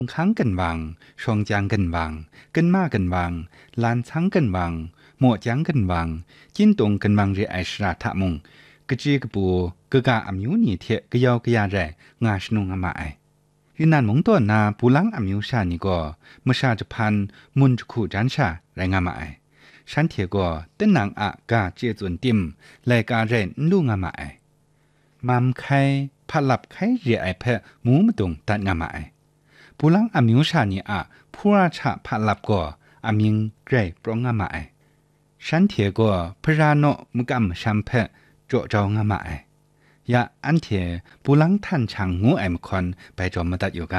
ค้างกันวังชงจางกันวังกันมากันวังลานช้างกันวังหมวดจางกันวังจิ้นตรงกันวังเรไอชราทะมงกะจีกปูกะกะอมิวนี่เทกะยาวกะยาแรงาชนุงอามาไอยูนานมงตัวนาปูลังอมิวชานี่ก็มชาจะพันมุนจุคูจันชาแรงามาไอฉันเทก็เต้นนางอะกาเจจวนติมและกาเรนลุงอามาไอมัมไข่ผลับไข่เรียไอเพหมูมตุงตัดงามาไอปูลังอามิวชานี่อะผู้ราชาผลับก็อามิงเกรปรองงามาไอฉันเทก็พระโนมุกัมชัมเพโจจองงามาไอยาอันเทปูลังท่านช่างงูไอมคอนไปจอมมาตัดอยู่กา